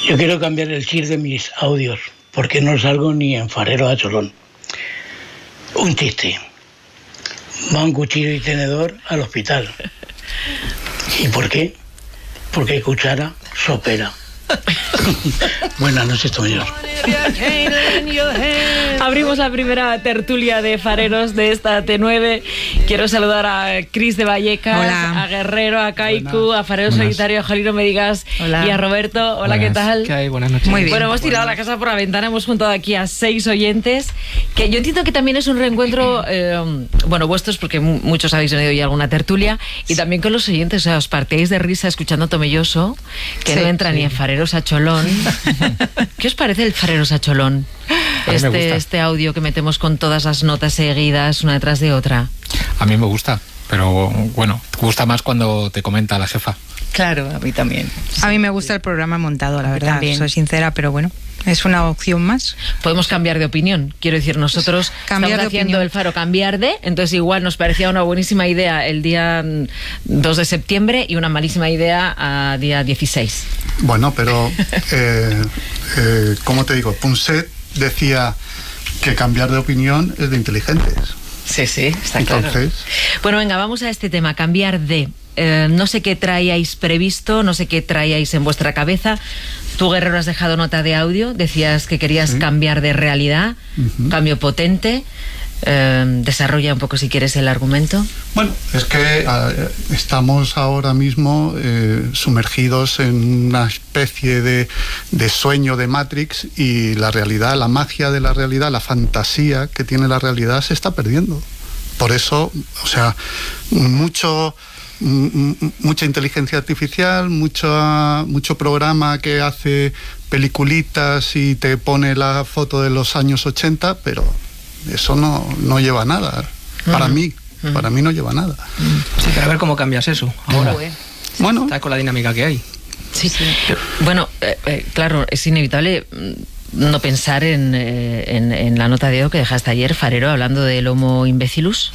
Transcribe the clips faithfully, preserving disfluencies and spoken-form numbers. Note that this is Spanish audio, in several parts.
Yo quiero cambiar el chip de mis audios, porque no salgo ni en Farero a Cholón. Un chiste. Va un cuchillo y tenedor al hospital. ¿Y por qué? Porque cuchara sopera. Buenas noches, Toños. Abrimos la primera tertulia de fareros de esta T nueve. Quiero saludar a Cris de Vallecas, Hola. a Guerrero, a Kaiku, Buenas. a Farero Buenas. Solitario, a Jalino Medigas Hola. y a Roberto. Hola, Buenas. ¿qué tal? ¿Qué hay? Buenas noches. Muy bien. Bueno, hemos tirado la casa por la ventana, hemos juntado aquí a seis oyentes, que yo entiendo que también es un reencuentro, eh, bueno, vuestros, porque mu- muchos habéis venido ya a alguna tertulia, y también con los oyentes, o sea, os partéis de risa escuchando a Tomelloso, que Sí, no entra sí. ni en Fareros a Cholón. ¿Qué os parece el Fareros a Cholón? A mí me Este, gusta. este audio que metemos con todas las notas seguidas, una detrás de otra. A mí me gusta, pero bueno, te gusta más cuando te comenta la jefa. Claro, a mí también. A mí me gusta el programa montado, la A mí verdad. también. Soy sincera, pero bueno, es una opción más. Podemos cambiar de opinión. Quiero decir, nosotros Cambiar estamos de haciendo opinión. el Faro cambiar de, entonces igual nos parecía una buenísima idea el día mm, dos de septiembre y una malísima idea a día dieciséis. Bueno, pero, eh, eh, ¿cómo te digo? Punset decía que cambiar de opinión es de inteligentes. Sí, sí, está claro. Entonces, Bueno, venga, vamos a este tema, cambiar de. Eh, no sé qué traíais previsto, no sé qué traíais en vuestra cabeza. Tú, Guerrero, has dejado nota de audio, decías que querías Sí. cambiar de realidad, Ujú. cambio potente. Eh, desarrolla un poco, si quieres, el argumento. bueno, es que eh, estamos ahora mismo eh, sumergidos en una especie de, de sueño de Matrix, y la realidad, la magia de la realidad, la fantasía que tiene la realidad se está perdiendo. Por eso, o sea, mucho... m- m- mucha inteligencia artificial, mucho, mucho programa que hace peliculitas y te pone la foto de los años ochenta, pero eso no, no lleva a nada. Para Ujú. mí, para mí no lleva a nada. Sí, pero a ver cómo cambias eso ahora. Joder. Bueno, Está con la dinámica que hay. Sí, bueno, eh, eh, claro, es inevitable mm, no pensar en, eh, en, en la nota de audio que dejaste ayer, Farero, hablando del Homo imbecilus,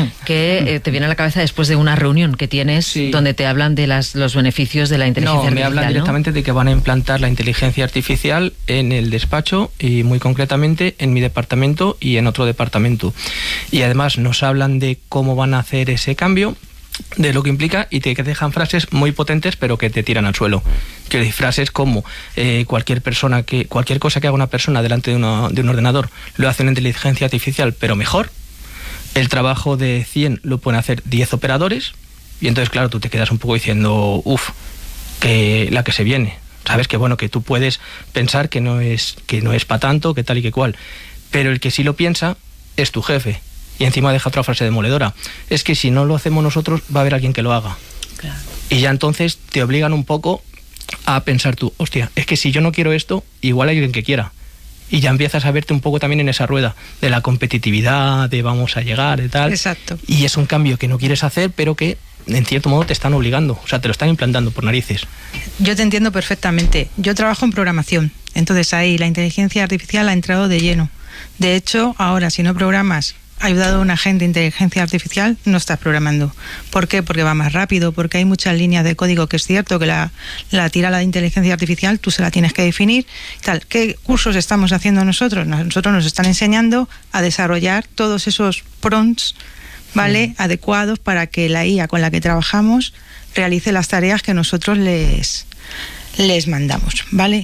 que eh, te viene a la cabeza después de una reunión que tienes Sí. donde te hablan de las, los beneficios de la inteligencia No, me artificial. hablan ¿no? directamente de que van a implantar la inteligencia artificial en el despacho y muy concretamente en mi departamento y en otro departamento. Y además nos hablan de cómo van a hacer ese cambio, de lo que implica, y te dejan frases muy potentes pero que te tiran al suelo. Quiero decir, frases como eh, cualquier persona que cualquier cosa que haga una persona delante de, una, de un ordenador lo hace una inteligencia artificial pero mejor. El trabajo de cien lo pueden hacer diez operadores, y entonces claro, tú te quedas un poco diciendo, uff, que la que se viene. Sabes que bueno, que tú puedes pensar que no es que no es para tanto, que tal y que cual, pero el que sí lo piensa es tu jefe. Y encima deja otra frase demoledora: es que si no lo hacemos nosotros va a haber alguien que lo haga. Claro. Y ya entonces te obligan un poco a pensar tú, hostia, es que si yo no quiero esto, igual hay alguien que quiera. Y ya empiezas a verte un poco también en esa rueda de la competitividad, de vamos a llegar, de tal. Exacto. Y es un cambio que no quieres hacer, pero que en cierto modo te están obligando, o sea, te lo están implantando por narices. Yo te entiendo perfectamente. Yo trabajo en programación, entonces ahí la inteligencia artificial ha entrado de lleno. De hecho, ahora si no programas ayudado a un agente de inteligencia artificial, no estás programando. ¿Por qué? Porque va más rápido, porque hay muchas líneas de código que es cierto que la, la tira la inteligencia artificial, tú se la tienes que definir. Tal. ¿Qué cursos estamos haciendo nosotros? Nosotros nos están enseñando a desarrollar todos esos prompts, ¿vale? Mm. adecuados para que la I A con la que trabajamos realice las tareas que nosotros les, les mandamos, ¿vale?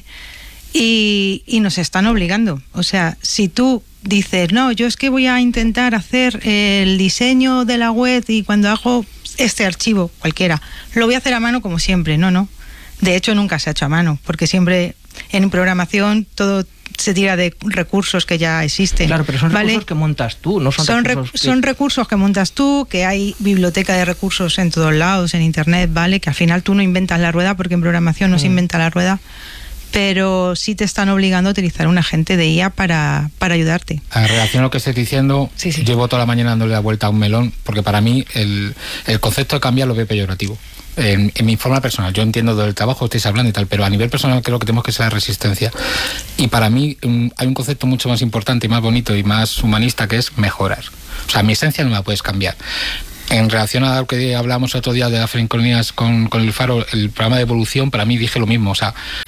Y, y nos están obligando. O sea, si tú dices, no, yo es que voy a intentar hacer el diseño de la web y cuando hago este archivo, cualquiera, lo voy a hacer a mano como siempre. No, no. De hecho, nunca se ha hecho a mano, porque siempre en programación todo se tira de recursos que ya existen. Claro, pero son ¿vale? recursos que montas tú, no son, son recursos re- que... son recursos que montas tú, que hay biblioteca de recursos en todos lados, en internet, ¿vale? Que al final tú no inventas la rueda, porque en programación no mm. se inventa la rueda, pero sí te están obligando a utilizar un agente de I A para, para ayudarte. En relación a lo que estáis diciendo, sí, sí. llevo toda la mañana dándole la vuelta a un melón, porque para mí el, el concepto de cambiar lo veo peyorativo. En, en mi forma personal, yo entiendo del trabajo, estáis hablando y tal, pero a nivel personal creo que tenemos que ser resistencia. Y para mí um, hay un concepto mucho más importante y más bonito y más humanista, que es mejorar. O sea, mi esencia no la puedes cambiar. En relación a lo que hablábamos otro día de las felincronías con, con el Faro, el programa de evolución, para mí dije lo mismo. O sea,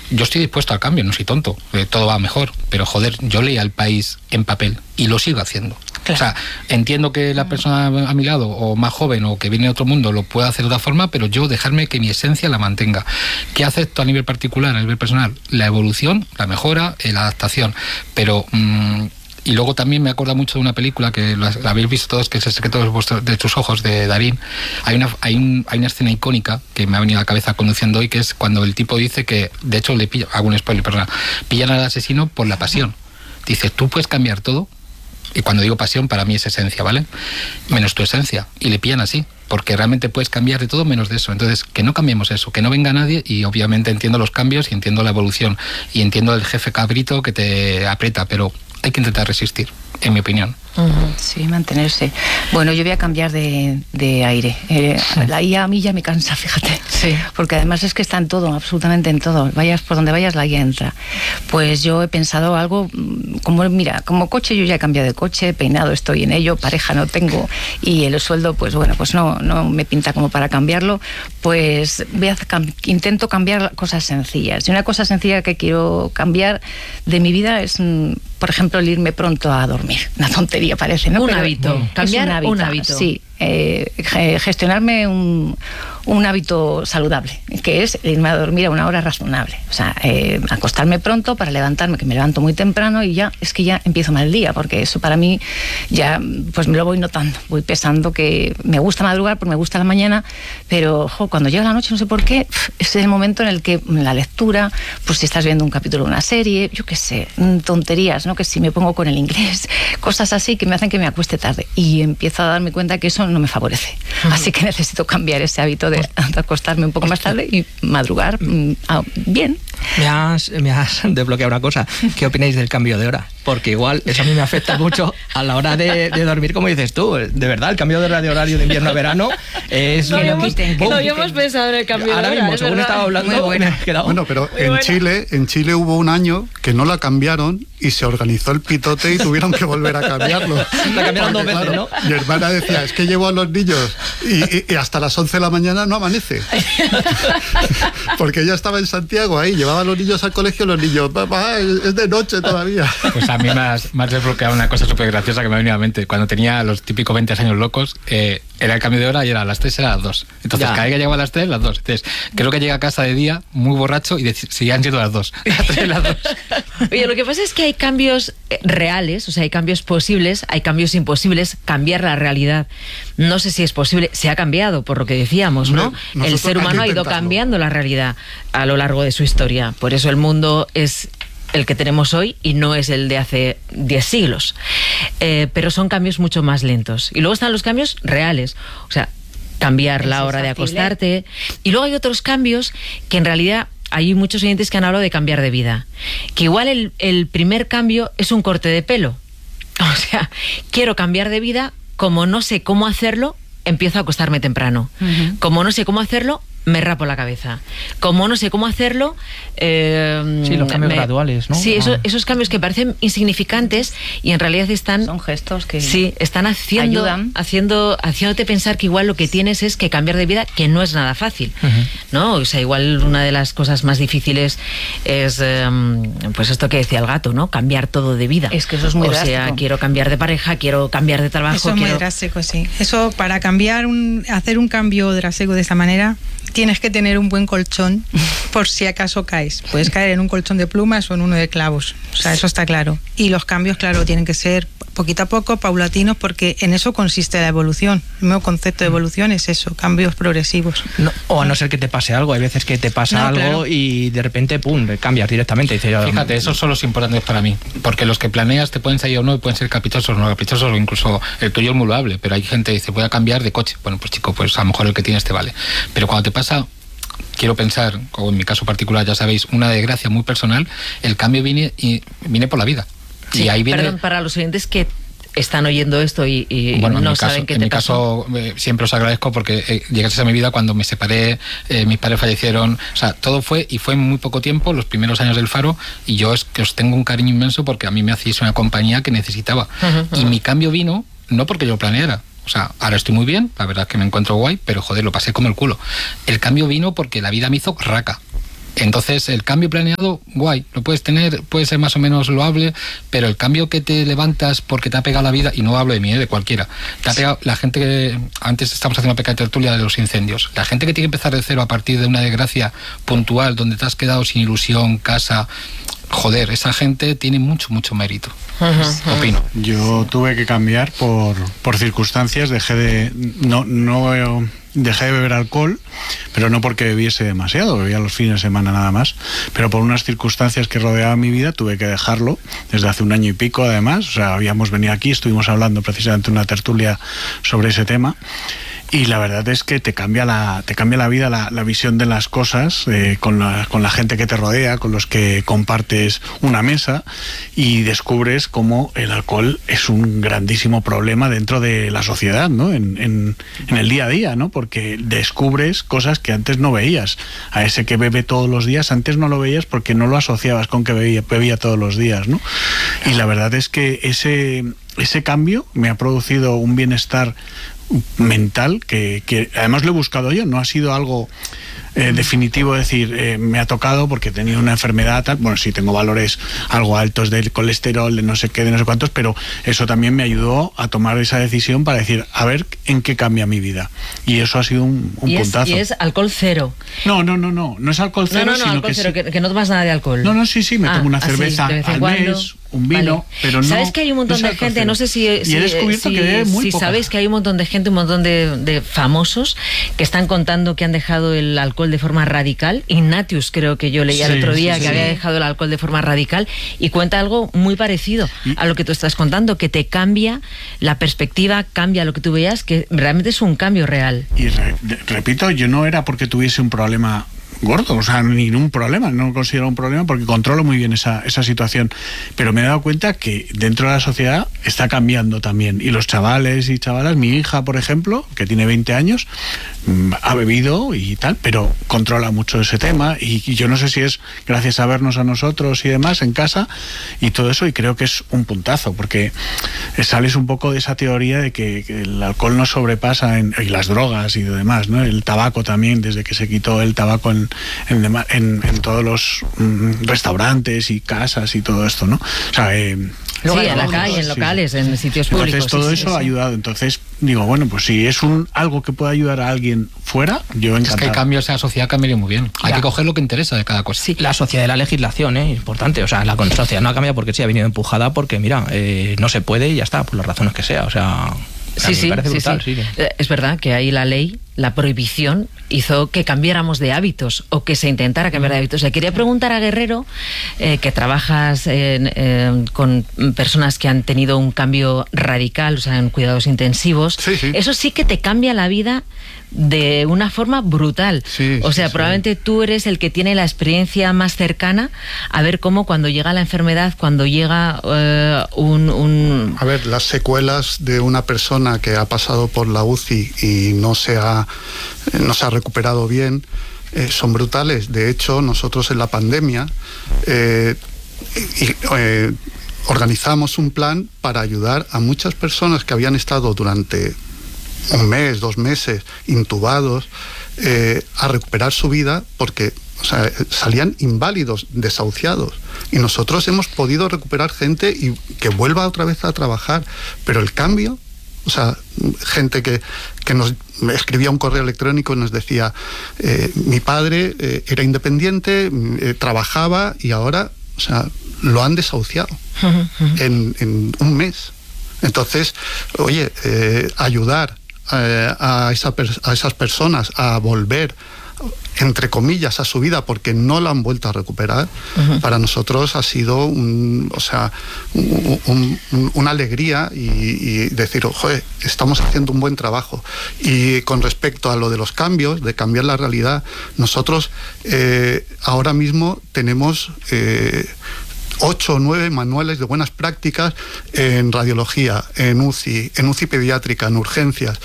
yo estoy dispuesto al cambio, no soy tonto, eh, todo va mejor, pero joder, yo leía El País en papel y lo sigo haciendo. Claro. O sea, entiendo que la persona a mi lado, o más joven, o que viene de otro mundo, lo pueda hacer de otra forma, pero yo dejarme que mi esencia la mantenga. ¿Qué acepto a nivel particular, a nivel personal? La evolución, la mejora, eh, la adaptación, pero... Mmm, y luego también me acuerdo mucho de una película que la, la habéis visto todos, que es El secreto de, vuestros, de tus ojos, de Darín. Hay una, hay, un, hay una escena icónica que me ha venido a la cabeza conduciendo hoy, que es cuando el tipo dice que, de hecho, le pilla, hago un spoiler, perdona, pillan al asesino por la pasión. Dice, tú puedes cambiar todo, y cuando digo pasión, para mí es esencia, ¿vale? Menos tu esencia, y le pillan así, porque realmente puedes cambiar de todo menos de eso. Entonces, que no cambiemos eso, que no venga nadie, y obviamente entiendo los cambios, y entiendo la evolución, y entiendo el jefe cabrito que te aprieta, pero hay que intentar resistir, en mi opinión. Uh-huh. Sí, mantenerse. Bueno, yo voy a cambiar de, de aire. Eh, sí. La I A a mí ya me cansa, fíjate. Sí. Porque además es que está en todo, absolutamente en todo. Vayas por donde vayas, la I A entra. Pues yo he pensado algo como, mira, como coche yo ya he cambiado de coche, peinado estoy en ello, pareja no tengo, y el sueldo, pues bueno, pues no, no me pinta como para cambiarlo. Pues voy a, intento cambiar cosas sencillas. Y una cosa sencilla que quiero cambiar de mi vida es, por ejemplo, el irme pronto a dormir. Una tontería parece, ¿no? Un Pero hábito, cambiar un hábito, un hábito. Sí, eh, gestionarme un, un hábito saludable, que es irme a dormir a una hora razonable. O sea, eh, acostarme pronto para levantarme, que me levanto muy temprano y ya, es que ya empiezo mal el día, porque eso para mí ya, pues me lo voy notando, voy pesando que me gusta madrugar porque me gusta la mañana, pero ojo, cuando llega la noche, no sé por qué, es el momento en el que la lectura, pues si estás viendo un capítulo de una serie, yo qué sé, tonterías, ¿no? Que si me pongo con el inglés, cosas así que me hacen que me acueste tarde, y empiezo a darme cuenta que eso no me favorece. Uh-huh. Así que necesito cambiar ese hábito de, de acostarme un poco más tarde y madrugar mm, ah, bien. Me has, me has desbloqueado una cosa. ¿Qué opináis del cambio de hora? Porque igual eso a mí me afecta mucho a la hora de, de dormir, como dices tú. De verdad, el cambio de hora de horario de invierno a verano es... No, habíamos, quiten, no habíamos pensado en el cambio Ahora de hora. mismo, según estaba hablando, bueno. me he quedado... Bueno, pero Muy en buena. Chile, en Chile hubo un año que no la cambiaron y se organizó el pitote y tuvieron que volver a cambiarlo. La cambiaron dos Porque, veces, claro, ¿no? Mi hermana decía, es que llevo a los niños y, y, y hasta las once de la mañana no amanece. Porque ella estaba en Santiago ahí, llevaba a los niños al colegio, los niños, papá, es de noche todavía. Pues a mí me has, me has desbloqueado una cosa súper graciosa que me ha venido a la mente. Cuando tenía los típicos veinte años locos, eh, era el cambio de hora y era a las tres, era a las dos. Entonces, Ya. cada vez que llegaba a las tres, las dos. Entonces, creo que llegué a casa de día muy borracho y de, seguían siendo las dos. Las tres, las dos. Oye, lo que pasa es que hay cambios eh, reales, o sea, hay cambios posibles, hay cambios imposibles, cambiar la realidad. No sé si es posible, se ha cambiado, por lo que decíamos, ¿no? Nosotros El ser hay que humano ha ido intentarlo. cambiando la realidad a lo largo de su historia. Por eso el mundo es el que tenemos hoy y no es el de hace diez siglos. Eh, pero son cambios mucho más lentos. Y luego están los cambios reales, o sea, cambiar Eso la es hora de factible. acostarte. Y luego hay otros cambios que en realidad... Hay muchos oyentes que han hablado de cambiar de vida. Que igual el, el primer cambio es un corte de pelo. O sea, quiero cambiar de vida, como no sé cómo hacerlo, empiezo a acostarme temprano. Uh-huh. Como no sé cómo hacerlo, me rapo la cabeza. Como no sé cómo hacerlo... Eh, Sí, los cambios me, graduales, ¿no? Sí, Ah. eso, esos cambios que parecen insignificantes y en realidad están... Son gestos que Sí, están haciendo, ayudan. haciendo, haciéndote pensar que igual lo que tienes es que cambiar de vida, que no es nada fácil, Ujú. ¿no? O sea, igual una de las cosas más difíciles es, eh, pues esto que decía el gato, ¿no? Cambiar todo de vida. Es que eso es muy O sea, drástico. quiero cambiar de pareja, quiero cambiar de trabajo, Eso es muy quiero... drástico, sí. Eso, para cambiar, un, hacer un cambio drástico de esta manera, tienes que tener un buen colchón por si acaso caes. Puedes caer en un colchón de plumas o en uno de clavos. O sea, eso está claro. Y los cambios, claro, tienen que ser poquito a poco, paulatinos, porque en eso consiste la evolución. El nuevo concepto de evolución es eso, cambios progresivos. No, o a no ser que te pase algo. Hay veces que te pasa No, algo claro. y de repente, pum, cambias directamente. Dices, yo, Fíjate, esos son los importantes para mí, porque los que planeas te pueden salir o no, y pueden ser caprichosos o no caprichosos, o incluso el tuyo es muy loable, pero hay gente que dice, voy a cambiar de coche. Bueno, pues chico, pues a lo mejor el que tienes te vale. Pero cuando te pasa, quiero pensar, o en mi caso particular, ya sabéis, una desgracia muy personal, el cambio viene, y, viene por la vida. Sí, y ahí viene... perdón, para los oyentes que están oyendo esto y, y Bueno, no en mi saben caso, qué en te mi pasó. caso eh, siempre os agradezco porque eh, llegasteis a mi vida cuando me separé, eh, mis padres fallecieron, o sea, todo fue y fue en muy poco tiempo, los primeros años del Faro, y yo es que os tengo un cariño inmenso porque a mí me hacéis una compañía que necesitaba. Uh-huh, y uh-huh. mi cambio vino no porque yo lo planeara. O sea, ahora estoy muy bien, la verdad es que me encuentro guay, pero joder, lo pasé como el culo. El cambio vino porque la vida me hizo raca. Entonces, el cambio planeado, guay, lo puedes tener, puede ser más o menos loable, pero el cambio que te levantas porque te ha pegado la vida, y no hablo de mí, ¿eh? de cualquiera, te ha pegado la gente que, antes estamos haciendo una pequeña tertulia de los incendios, la gente que tiene que empezar de cero a partir de una desgracia puntual, donde te has quedado sin ilusión, casa, joder, esa gente tiene mucho, mucho mérito. Uh-huh. Opino. Yo tuve que cambiar por, por circunstancias, dejé de... no, no dejé de beber alcohol, pero no porque bebiese demasiado, bebía los fines de semana nada más, pero por unas circunstancias que rodeaban mi vida tuve que dejarlo desde hace un año y pico además. O sea, habíamos venido aquí, estuvimos hablando precisamente una tertulia sobre ese tema. Y la verdad es que te cambia la, te cambia la vida, la, la visión de las cosas, eh, con, la, con la gente que te rodea, con los que compartes una mesa, y descubres cómo el alcohol es un grandísimo problema dentro de la sociedad, ¿no? En, en, en el día a día, ¿no? Porque descubres cosas que antes no veías. A ese que bebe todos los días, antes no lo veías porque no lo asociabas con que bebía, bebía todos los días, ¿no? Y la verdad es que ese, ese cambio me ha producido un bienestar mental que, que además lo he buscado yo, no ha sido algo eh, definitivo, decir, eh, me ha tocado porque tenía una enfermedad tal. Bueno, sí, tengo valores algo altos del colesterol, de no sé qué, de no sé cuántos, pero eso también me ayudó a tomar esa decisión para decir, a ver en qué cambia mi vida, y eso ha sido un, un y puntazo. Es, y es alcohol cero. No, no, no, no, no es alcohol cero, no, no, no, sino alcohol que, cero, sí, que, que no tomas nada de alcohol. No, no, sí, sí, me ah, tomo una así, cerveza al cuando. mes, un vino, vale. pero no. ¿Sabes que hay un montón no de gente? No sé si, si, y he descubierto si, que bebe muy si poca. sabéis que hay un montón de gente, un montón de, de famosos que están contando que han dejado el alcohol de forma radical. Ignatius, creo que yo leía sí, el otro día sí, que sí. había dejado el alcohol de forma radical, y cuenta algo muy parecido y, a lo que tú estás contando, que te cambia la perspectiva, cambia lo que tú veas, que realmente es un cambio real. Y re, repito, yo no era porque tuviese un problema gordo, o sea, ningún problema, no lo considero un problema porque controlo muy bien esa, esa situación, pero me he dado cuenta que dentro de la sociedad está cambiando también, y los chavales y chavalas, mi hija, por ejemplo, que tiene veinte años, ha bebido y tal, pero controla mucho ese tema, y, y yo no sé si es gracias a vernos a nosotros y demás en casa y todo eso, y creo que es un puntazo, porque sales un poco de esa teoría de que, que el alcohol no sobrepasa en, y las drogas y demás, ¿no? El tabaco también, desde que se quitó el tabaco en En, en, en todos los mm, restaurantes y casas y todo esto, ¿no? O sea, eh, sí, en la calle, en locales, sí, en sitios públicos. Entonces todo sí, eso sí, ha ayudado. Entonces digo, bueno, pues si es un algo que puede ayudar a alguien fuera, yo encantado. Es que el cambio, o sea, la sociedad cambiaría muy bien. Hay ya. que coger lo que interesa de cada cosa. Sí, la sociedad de la legislación, ¿eh? Importante. O sea, la sociedad no ha cambiado porque sí, ha venido empujada porque, mira, eh, no se puede y ya está, por las razones que sea. O sea, sí, sí, me parece sí, brutal. sí. Sí. Eh, es verdad que ahí la ley, la prohibición, hizo que cambiáramos de hábitos, o que se intentara cambiar de hábitos. Le quería preguntar a Guerrero, eh, que trabajas en, eh, con personas que han tenido un cambio radical, o sea, en cuidados intensivos. Sí, sí. Eso sí que te cambia la vida de una forma brutal. Sí, o sea, sí, probablemente sí. tú eres el que tiene la experiencia más cercana a ver cómo cuando llega la enfermedad, cuando llega eh, un, un... A ver, las secuelas de una persona que ha pasado por la U C I y no se ha, no se ha recuperado bien eh, son brutales. De hecho, nosotros en la pandemia eh, y, eh, organizamos un plan para ayudar a muchas personas que habían estado durante un mes, dos meses intubados eh, a recuperar su vida, porque o sea, salían inválidos, desahuciados, y nosotros hemos podido recuperar gente y que vuelva otra vez a trabajar. Pero el cambio, o sea, gente que, que nos escribía un correo electrónico y nos decía, eh, mi padre eh, era independiente, eh, trabajaba, y ahora, o sea, lo han desahuciado en, en un mes. Entonces, oye, eh, ayudar eh, a, esa a esas personas a volver, entre comillas, a su vida porque no la han vuelto a recuperar, uh-huh. para nosotros ha sido un, o sea, un, un, un, una alegría, y, y decir, joder, estamos haciendo un buen trabajo. Y con respecto a lo de los cambios, de cambiar la realidad, nosotros eh, ahora mismo tenemos eh, ocho o nueve manuales de buenas prácticas en radiología, en U C I, en U C I pediátrica, en urgencias.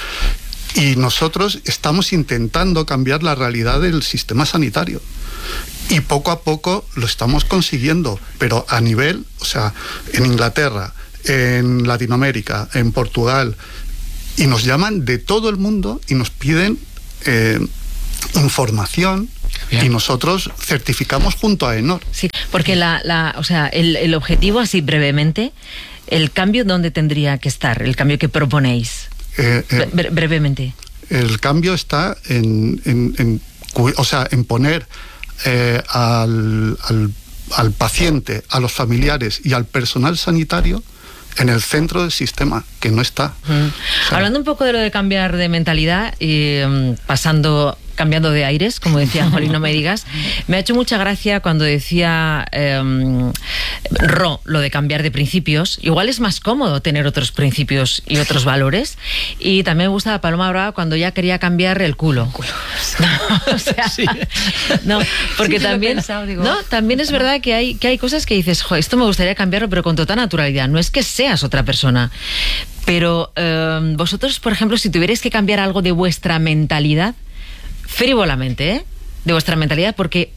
Y nosotros estamos intentando cambiar la realidad del sistema sanitario. Y poco a poco lo estamos consiguiendo, pero a nivel, o sea, en Inglaterra, en Latinoamérica, en Portugal, y nos llaman de todo el mundo y nos piden eh, información Bien. Y nosotros certificamos junto a ENOR. Sí, porque la, la, o sea, el, el objetivo, así brevemente, el cambio, ¿dónde tendría que estar? El cambio que proponéis. Eh, eh, Bre- brevemente. El cambio está en, en, en, o sea, en poner eh, al, al, al paciente, a los familiares y al personal sanitario en el centro del sistema, que no está. Mm. O sea, Hablando un poco de lo de cambiar de mentalidad y um, pasando, cambiando de aires, como decía Jolín, no me digas, me ha hecho mucha gracia cuando decía um, Ro, lo de cambiar de principios. Igual es más cómodo tener otros principios y otros valores. Y también me gusta Paloma Brava cuando ya quería cambiar el culo. El culo. No, o sea, sí. No, porque sí, también, pensado, digo, no, también es verdad que hay, que hay cosas que dices, jo, esto me gustaría cambiarlo, pero con total naturalidad. No es que seas otra persona. Pero eh, vosotros, por ejemplo, si tuvierais que cambiar algo de vuestra mentalidad, frívolamente, ¿eh? De vuestra mentalidad, porque,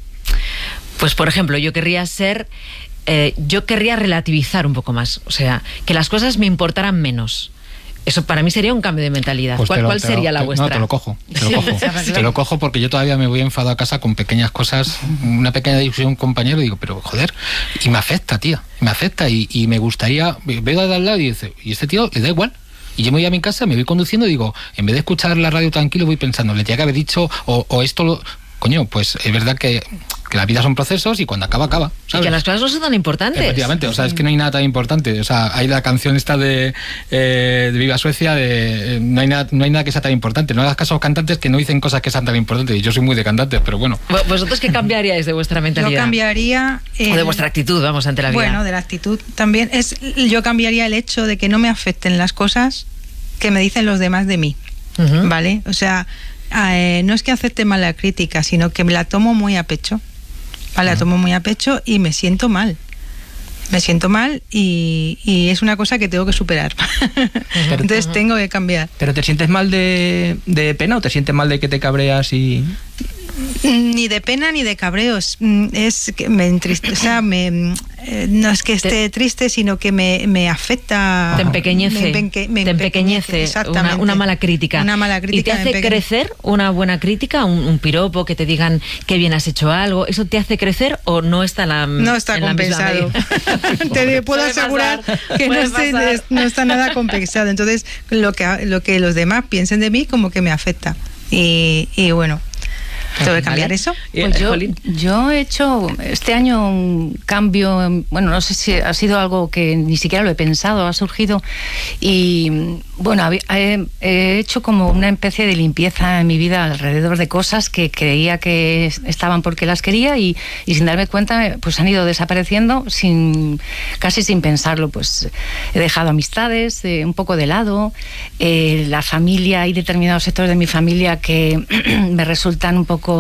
pues por ejemplo, yo querría ser, eh, yo querría relativizar un poco más, o sea, que las cosas me importaran menos. Eso para mí sería un cambio de mentalidad. Pues ¿Cuál, lo, cuál sería lo, la te, vuestra? No, te lo cojo. Te lo cojo, te lo cojo porque yo todavía me voy enfadado a casa con pequeñas cosas, una pequeña discusión con un compañero y digo, pero joder, y me afecta, tía, me afecta y, y me gustaría, veo de al lado y dice, y este tío le da igual. Y yo me voy a mi casa, me voy conduciendo y digo, en vez de escuchar la radio tranquilo, voy pensando, le tenía que haber dicho, o, o esto lo... Coño, pues es verdad que, que la vida son procesos y cuando acaba, acaba, ¿sabes? Y que las cosas no son tan importantes. Efectivamente, o sea, es que no hay nada tan importante. O sea, hay la canción esta de, eh, de Viva Suecia, de eh, no, hay nada, no hay nada que sea tan importante. No hagas caso a los cantantes que no dicen cosas que sean tan importantes. Y yo soy muy de cantantes, pero bueno. ¿Vosotros qué cambiaríais de vuestra mentalidad? Yo cambiaría... El, o de vuestra actitud, vamos, ante la vida. Bueno, de la actitud también. es Yo cambiaría el hecho de que no me afecten las cosas que me dicen los demás de mí, uh-huh. ¿vale? O sea... Eh, no es que acepte mal la crítica, sino que me la tomo muy a pecho. ¿Vale? La tomo muy a pecho y me siento mal. Me siento mal y, y es una cosa que tengo que superar. Pero, entonces uh-huh. tengo que cambiar. ¿Pero te sientes mal de, de pena o te sientes mal de que te cabreas y...? Ni de pena ni de cabreos. Es que me entristece, o sea, me, eh, no es que esté te, triste, sino que me, me afecta. Te empequeñece. Me, me, me te empequeñece. Exactamente. Una, una mala crítica. Una mala crítica. ¿Y te hace crecer una buena crítica? Un, un piropo que te digan que bien has hecho algo. ¿Eso te hace crecer o no está la No está en compensado. Te puedo puede asegurar pasar, que no, estoy, no está nada compensado. Entonces, lo que, lo que los demás piensen de mí, como que me afecta. Y, y bueno. ¿Tengo que cambiar ¿Vale? eso? Pues yo, yo he hecho este año un cambio, bueno, no sé si ha sido algo que ni siquiera lo he pensado, ha surgido y bueno, he, he hecho como una especie de limpieza en mi vida alrededor de cosas que creía que estaban porque las quería y, y sin darme cuenta pues han ido desapareciendo sin casi sin pensarlo. Pues he dejado amistades eh, un poco de lado, eh, la familia, hay determinados sectores de mi familia que me resultan un poco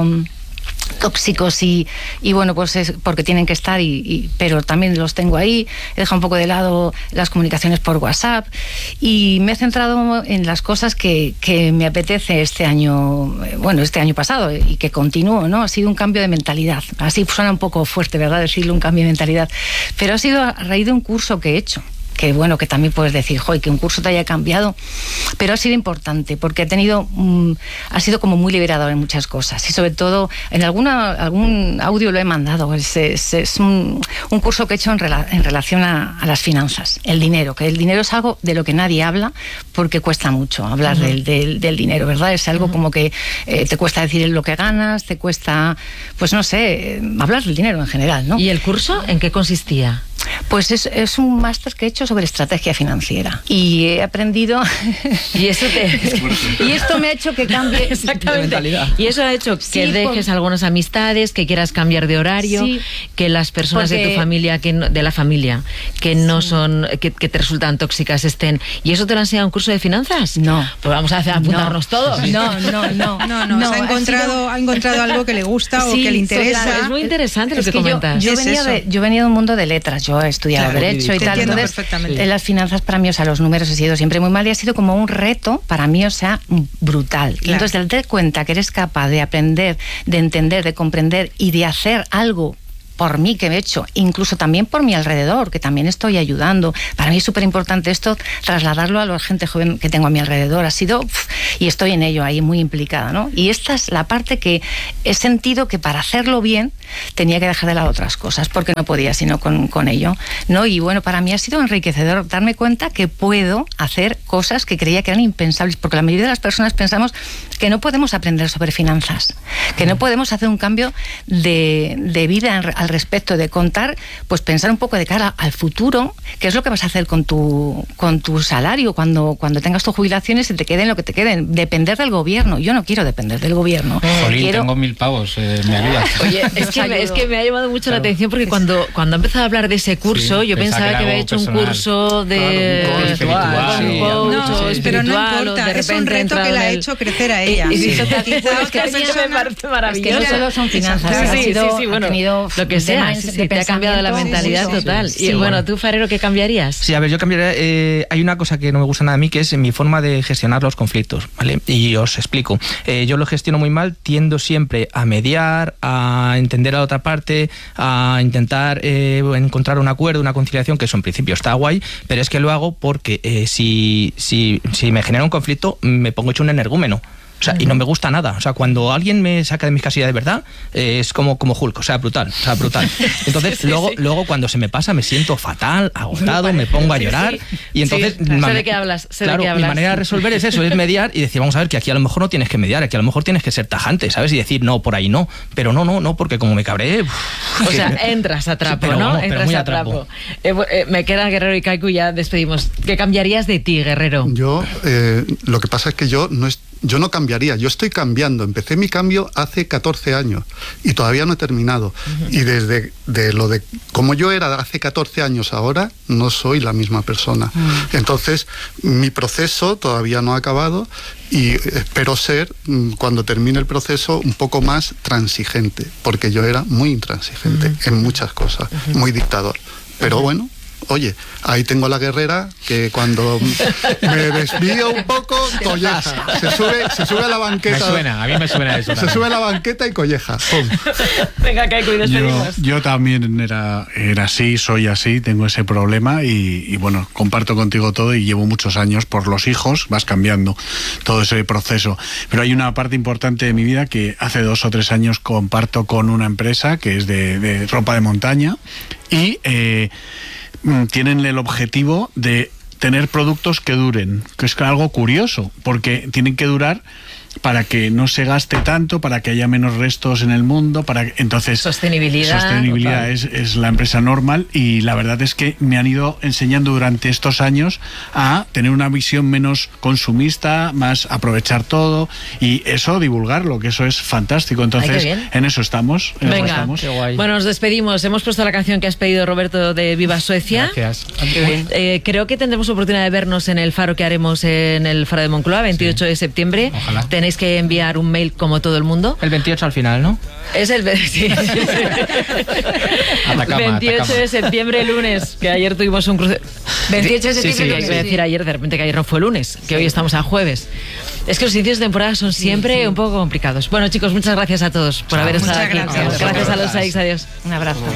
tóxicos y, y bueno, pues es porque tienen que estar y, y, pero también los tengo ahí. He dejado un poco de lado las comunicaciones por WhatsApp y me he centrado en las cosas que, que me apetece este año, bueno, este año pasado y que continúo, ¿no? Ha sido un cambio de mentalidad. Así suena un poco fuerte, ¿verdad? Decirle un cambio de mentalidad, pero ha sido a raíz de un curso que he hecho. Que bueno, que también puedes decir, joy, que un curso te haya cambiado, pero ha sido importante porque ha tenido, um, ha sido como muy liberador en muchas cosas y sobre todo en alguna, algún audio lo he mandado, es, es, es un, un curso que he hecho en, rela, en relación a, a las finanzas, el dinero, que el dinero es algo de lo que nadie habla porque cuesta mucho hablar uh-huh. del, del, del dinero, ¿verdad? Es algo uh-huh. como que eh, te cuesta decir lo que ganas, te cuesta, pues no sé, hablar del dinero en general, ¿no? ¿Y el curso en qué consistía? Pues es, es un máster que he hecho sobre estrategia financiera y he aprendido y eso te y esto me ha hecho que cambie exactamente y eso ha hecho que sí, dejes por... algunas amistades, que quieras cambiar de horario, sí, que las personas porque... de tu familia, que no, de la familia que no sí. son que, que te resultan tóxicas estén. ¿Y eso te lo ha enseñado un curso de finanzas? No. Pues vamos a hacer apuntarnos no. todos. No, no, no, no, no, no ha encontrado ha, sido... ha encontrado algo que le gusta sí, o que le interesa. Claro, es muy interesante es lo que, que comentas. Yo, yo venía es de yo venía de un mundo de letras. Yo he estudiado claro, Derecho y tal, entonces perfectamente. En las finanzas para mí, o sea, los números he sido siempre muy mal y ha sido como un reto para mí, o sea, brutal. Claro. Entonces, al darte cuenta que eres capaz de aprender, de entender, de comprender y de hacer algo por mí que he hecho, incluso también por mi alrededor, que también estoy ayudando. Para mí es súper importante esto, trasladarlo a la gente joven que tengo a mi alrededor. Ha sido, pff, y estoy en ello ahí muy implicada, ¿no? Y esta es la parte que he sentido que para hacerlo bien tenía que dejar de lado otras cosas, porque no podía sino con, con ello, ¿no? Y bueno, para mí ha sido enriquecedor darme cuenta que puedo hacer cosas que creía que eran impensables, porque la mayoría de las personas pensamos que no podemos aprender sobre finanzas, que no podemos hacer un cambio de, de vida al respecto, de contar, pues pensar un poco de cara al futuro, qué es lo que vas a hacer con tu, con tu salario cuando, cuando tengas tus jubilaciones y te queden lo que te queden. Depender del gobierno. Yo no quiero depender del gobierno. Jolín, quiero... tengo mil pavos, eh, me ayudas. Oye, es que, me, es que me ha llamado mucho claro. la atención porque cuando, cuando ha empezado a hablar de ese curso, sí, yo pensaba que, que había hecho personal. un curso de claro, un espiritual, sí. no, espiritual, pero no importa, de repente es un reto que la ha hecho crecer a ella. Y, y, sí. sí. Es que eso me parece maravilloso. Es que no solo son finanzas, sí, ha sí, sido, sí, sí, bueno, ha tenido lo que sea, sí, sí, te ha cambiado la mentalidad mucho. total. Sí, y sí. bueno, tú, Farero, ¿qué cambiarías? Sí, a ver, yo cambiaría. Eh, hay una cosa que no me gusta nada a mí, que es mi forma de gestionar los conflictos, ¿vale? Y os explico. Eh, yo lo gestiono muy mal, tiendo siempre a mediar, a entender a la otra parte, a intentar eh, encontrar un acuerdo, una conciliación, que eso en principio está guay, pero es que lo hago porque eh, si, si, si me genera un conflicto, me pongo hecho un energúmeno. O sea, y no me gusta nada. O sea, cuando alguien me saca de mis casillas de verdad, eh, es como, como Hulk, o sea, brutal, o sea, brutal. Entonces, sí, luego, sí. luego cuando se me pasa, me siento fatal, agotado, me pongo a llorar. Sí, sí. Y entonces, sí, sé de qué hablas, sé claro, de qué hablas. Mi manera de resolver es eso, es mediar y decir, vamos a ver, que aquí a lo mejor no tienes que mediar, aquí a lo mejor tienes que ser tajante, ¿sabes? Y decir, no, por ahí no. Pero no, no, no, porque como me cabré... Uf, o sea, que... entras a trapo, sí, pero, ¿no? Vamos, entras muy a atrapo. trapo. Eh, eh, me quedan Guerrero y Kaiku y ya despedimos. ¿Qué cambiarías de ti, Guerrero? Yo, eh, lo que pasa es que yo no, es, yo no cambiaría, yo estoy cambiando. Empecé mi cambio hace catorce años y todavía no he terminado. Uh-huh. Y desde de lo de como yo era hace catorce años ahora, no soy la misma persona. Uh-huh. Entonces, mi proceso todavía no ha acabado y espero ser, cuando termine el proceso, un poco más transigente, porque yo era muy intransigente uh-huh. en muchas cosas, uh-huh. muy dictador. Pero uh-huh. bueno, oye, ahí tengo la guerrera que cuando me desvío un poco, colleja. Se sube, se sube a la banqueta. Me suena, a mí me suena eso. Se también. sube a la banqueta y colleja. ¡Pum! Venga, Kaiku, y despedimos. Yo, yo también era, era así, soy así, tengo ese problema y, y bueno, comparto contigo todo y llevo muchos años por los hijos, vas cambiando todo ese proceso. Pero hay una parte importante de mi vida que hace dos o tres años comparto con una empresa que es de, de ropa de montaña y... Eh, tienen el objetivo de tener productos que duren, que es algo curioso, porque tienen que durar para que no se gaste tanto, para que haya menos restos en el mundo, para que, entonces sostenibilidad, sostenibilidad es, es la empresa normal y la verdad es que me han ido enseñando durante estos años a tener una visión menos consumista, más aprovechar todo y eso divulgarlo, que eso es fantástico. Entonces, Ay, en eso estamos. En Venga, eso estamos. Qué guay. Bueno, nos despedimos. Hemos puesto la canción que has pedido, Roberto, de Viva Suecia. Gracias. Eh, creo que tendremos oportunidad de vernos en el faro que haremos en el Faro de Moncloa, veintiocho sí. de septiembre. Ojalá. Tenéis que enviar un mail como todo el mundo. El veintiocho al final, ¿no? Es el sí. Atacama, veintiocho atacama. de septiembre, lunes, que ayer tuvimos un cruce. veintiocho de septiembre, sí, sí, lunes. Voy a decir ayer, de repente que ayer no fue lunes, que sí. hoy estamos a jueves. Es que los inicios de temporada son siempre sí, sí. un poco complicados. Bueno, chicos, muchas gracias a todos por haber estado aquí. Gracias, gracias a los A I X, adiós. Un abrazo.